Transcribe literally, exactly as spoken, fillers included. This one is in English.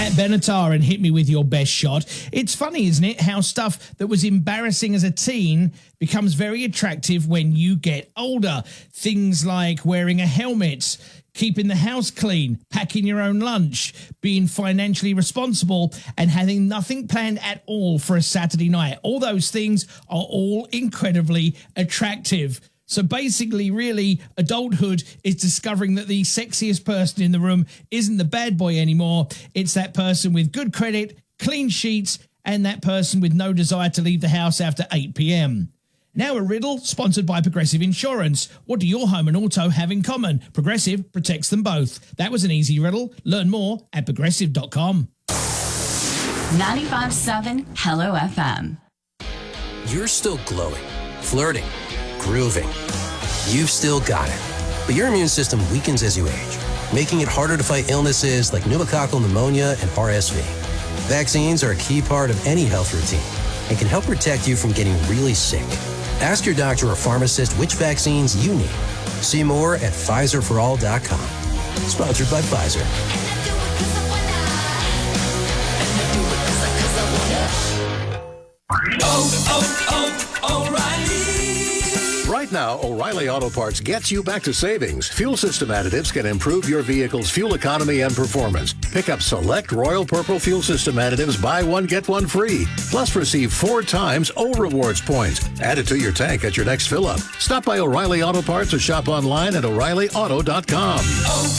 Pat Benatar and Hit Me With Your Best Shot. It's funny, isn't it, how stuff that was embarrassing as a teen becomes very attractive when you get older. Things like wearing a helmet, keeping the house clean, packing your own lunch, being financially responsible, and having nothing planned at all for a Saturday night. All those things are all incredibly attractive. So basically, really, adulthood is discovering that the sexiest person in the room isn't the bad boy anymore. It's that person with good credit, clean sheets, and that person with no desire to leave the house after eight p.m. Now a riddle sponsored by Progressive Insurance. What do your home and auto have in common? Progressive protects them both. That was an easy riddle. Learn more at progressive dot com. ninety-five point seven Hello F M. You're still glowing, flirting, grooving. You've still got it. But your immune system weakens as you age, making it harder to fight illnesses like pneumococcal pneumonia and R S V. Vaccines are a key part of any health routine and can help protect you from getting really sick. Ask your doctor or pharmacist which vaccines you need. See more at Pfizer for all dot com. Sponsored by Pfizer. Oh, oh, oh, O'Reilly. Right now, O'Reilly Auto Parts gets you back to savings. Fuel system additives can improve your vehicle's fuel economy and performance. Pick up select Royal Purple fuel system additives, buy one, get one free. Plus, receive four times O Rewards points. Add it to your tank at your next fill-up. Stop by O'Reilly Auto Parts or shop online at O'Reilly Auto dot com. Oh,